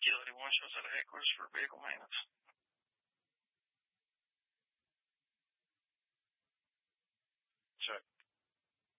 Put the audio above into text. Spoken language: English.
Kilo 81 shows out of headquarters for vehicle maintenance. Check.